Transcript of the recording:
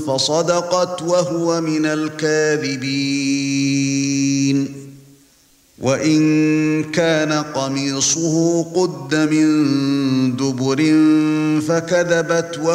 فصدقت وهو من الكاذبين وإن كان قميصه قد من دبر فكذبت